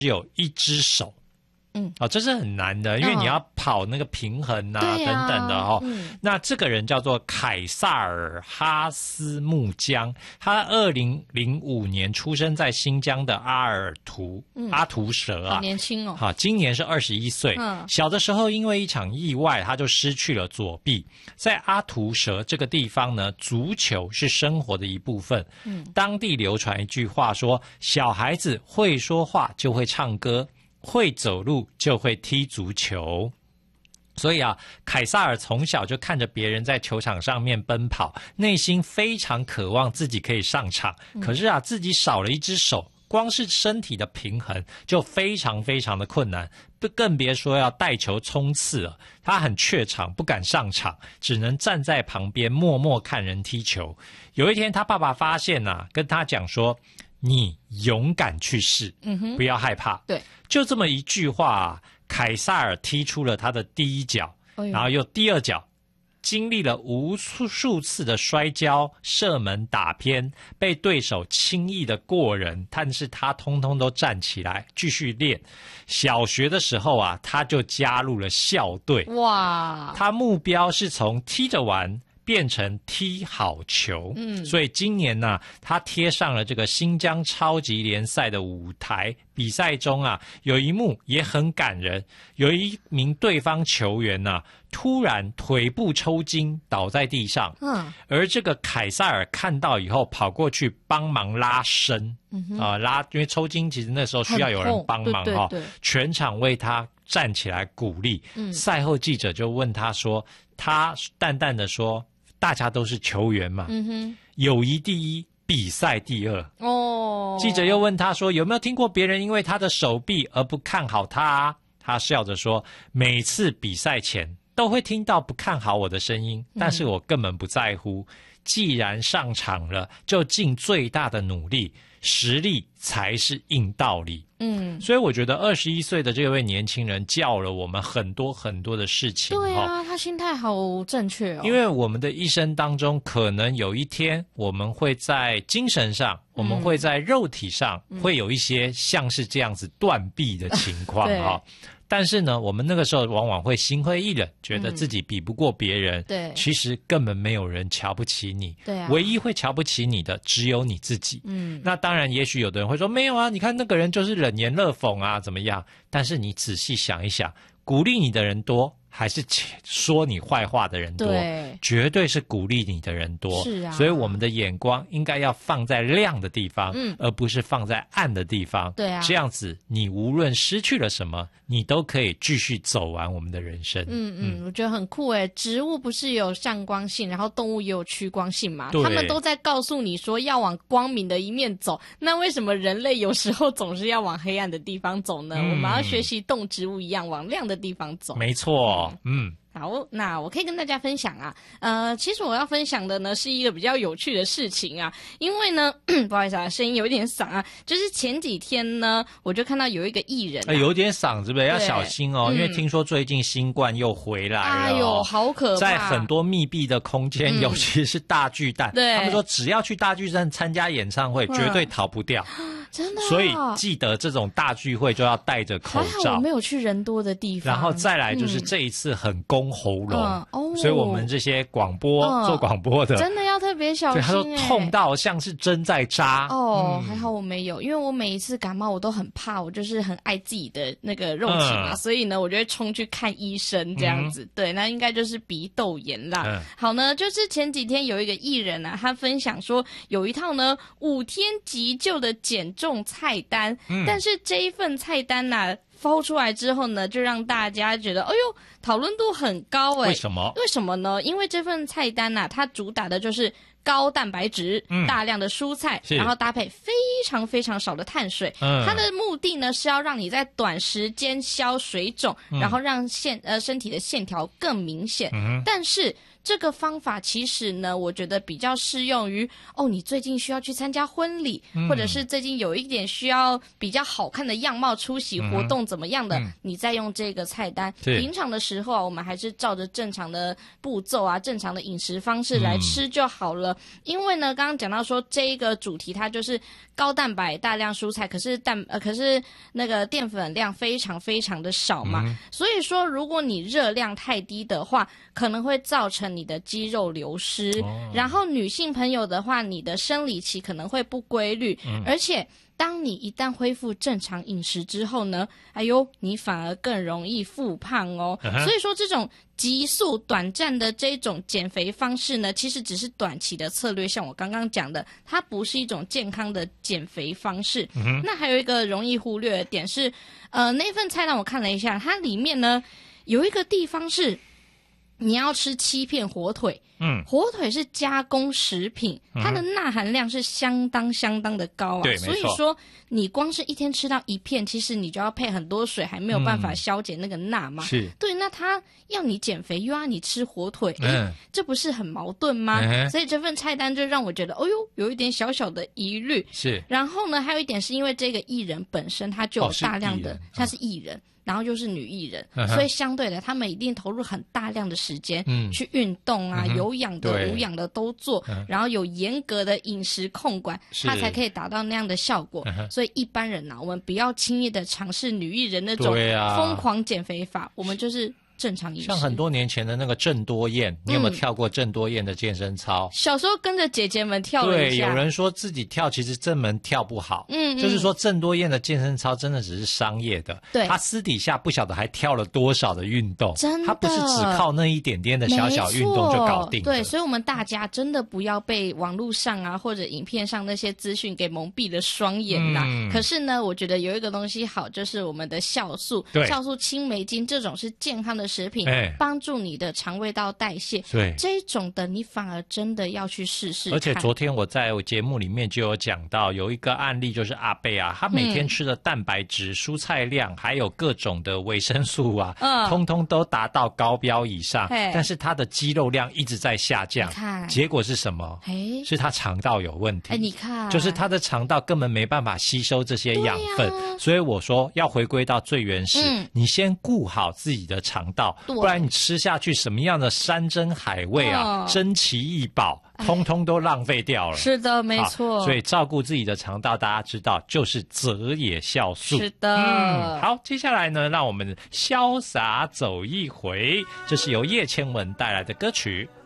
只有一只手。这是很难的，因为你要跑那个平衡等等的那这个人叫做凯撒尔哈斯木江，他2005年出生在新疆的阿图舍好年轻哦。 今年是21岁。小的时候因为一场意外，他就失去了左臂。在阿图舍这个地方呢，足球是生活的一部分。当地流传一句话说，小孩子会说话就会唱歌，会走路就会踢足球。所以凯撒尔从小就看着别人在球场上面奔跑，内心非常渴望自己可以上场。可是自己少了一只手，光是身体的平衡就非常非常的困难，更别说要带球冲刺了。他很怯场，不敢上场，只能站在旁边默默看人踢球。有一天他爸爸发现跟他讲说，你勇敢去试，不要害怕。对，就这么一句话凯撒尔踢出了他的第一脚，然后又第二脚，经历了无数次的摔跤、射门、打偏，被对手轻易的过人，但是他通通都站起来继续练。小学的时候他就加入了校队。哇！他目标是从踢着玩变成踢好球。所以今年他贴上了这个新疆超级联赛的舞台。比赛中有一幕也很感人，有一名对方球员突然腿部抽筋倒在地上。而这个凯撒尔看到以后跑过去帮忙拉伸。因为抽筋其实那时候需要有人帮忙。对，全场为他站起来鼓励。赛后记者就问他说，他淡淡的说，大家都是球员嘛，友谊第一，比赛第二。记者又问他说，有没有听过别人因为他的手臂而不看好他？他笑着说，每次比赛前都会听到不看好我的声音，但是我根本不在乎。既然上场了，就尽最大的努力，实力才是硬道理。所以我觉得21岁的这位年轻人教了我们很多很多的事情。 对他心态好正确因为我们的一生当中，可能有一天我们会在精神上，我们会在肉体上，会有一些像是这样子断臂的情况但是呢，我们那个时候往往会心灰意冷，觉得自己比不过别人。对，其实根本没有人瞧不起你。对唯一会瞧不起你的只有你自己。那当然，也许有的人会说，没有你看那个人就是冷言热讽怎么样？但是你仔细想一想，鼓励你的人多，还是说你坏话的人多？对，绝对是鼓励你的人多。是所以我们的眼光应该要放在亮的地方，而不是放在暗的地方。对这样子你无论失去了什么，你都可以继续走完我们的人生。 我觉得很酷植物不是有向光性，然后动物也有趋光性嘛？他们都在告诉你说要往光明的一面走。那为什么人类有时候总是要往黑暗的地方走呢？我们要学习动植物一样往亮的地方走。 没错。 好，那我可以跟大家分享其实我要分享的呢是一个比较有趣的事情因为呢不好意思声音有一点嗓就是前几天呢我就看到有一个艺人有点嗓子要小心因为听说最近新冠又回来了。 哎呦，好可怕！ 在很多密闭的空间，尤其是大巨蛋，他们说只要去大巨蛋参加演唱会，绝对逃不掉。 真的所以记得这种大聚会就要戴着口罩。 还好我没有去人多的地方。 然后再来就是这一次很攻喉咙，所以我们这些做广播的真的要特别小心。 他说痛到像是针在扎。 还好我没有，因为我每一次感冒我都很怕，我就是很爱自己的那个肉体所以呢我就会冲去看医生这样子。对，那应该就是鼻窦炎啦。好呢，就是前几天有一个艺人他分享说有一套呢5天急救的减重菜单，但是这一份菜单抛出来之后呢，就让大家觉得讨论度很高。为什么呢？因为这份菜单它主打的就是高蛋白质，大量的蔬菜，然后搭配非常非常少的碳水。它的目的呢是要让你在短时间消水肿，然后让身体的线条更明显。但是这个方法其实呢，我觉得比较适用于你最近需要去参加婚礼，或者是最近有一点需要比较好看的样貌出席活动怎么样的，你再用这个菜单。平常的时候我们还是照着正常的步骤啊，正常的饮食方式来吃就好了。因为呢，刚刚讲到说这一个主题它就是高蛋白、大量蔬菜，可是那个淀粉量非常非常的少嘛，所以说如果你热量太低的话，可能会造成你的肌肉流失。然后女性朋友的话，你的生理期可能会不规律，而且当你一旦恢复正常饮食之后呢，你反而更容易复胖哦。所以说这种急速短暂的这种减肥方式呢，其实只是短期的策略，像我刚刚讲的，它不是一种健康的减肥方式。那还有一个容易忽略的点是，那份菜单我看了一下，它里面呢有一个地方是你要吃7片火腿。火腿是加工食品，它的钠含量是相当的高啊。所以说你光是一天吃到1片，其实你就要配很多水，还没有办法消减那个钠嘛。对，那它要你减肥又要你吃火腿，这不是很矛盾吗？所以这份菜单就让我觉得有一点小小的疑虑。然后呢，还有一点是因为这个艺人本身他就有大量的，他是艺人，然后又是女艺人，所以相对的他们一定投入很大量的时间去运动啊，有氧的无氧的都做，然后有严格的饮食控管，他才可以达到那样的效果。所以一般人我们不要轻易的尝试女艺人那种疯狂减肥法，我们就是正常饮食。 像很多年前的那个郑多燕，你有没有跳过郑多燕的健身操？ 小时候跟着姐姐们跳了一下。 对，有人说自己跳其实正门跳不好，就是说郑多燕的健身操真的只是商业的，对，她私底下不晓得还跳了多少的运动，真的，她不是只靠那一点点的小小运动就搞定。 对，所以我们大家真的不要被网络上啊或者影片上那些资讯给蒙蔽了双眼啦。可是呢，我觉得有一个东西好，就是我们的酵素，酵素青霉精这种是健康的食品，帮助你的肠胃道代谢。对，这种的你反而真的要去试试看。 而且昨天我在节目里面就有讲到，有一个案例就是阿伯啊，他每天吃的蛋白质、蔬菜量，还有各种的维生素啊，通通都达到高标以上，但是他的肌肉量一直在下降。结果是什么？是他肠道有问题。 你看， 就是他的肠道根本没办法吸收这些养分。所以我说要回归到最原始，你先顾好自己的肠道，不然你吃下去什么样的山珍海味啊，珍奇异宝，通通都浪费掉了。 是的，没错。 所以照顾自己的肠道，大家知道就是择野酵素。 是的。 好，接下来呢，让我们潇洒走一回，这是由叶倩文带来的歌曲。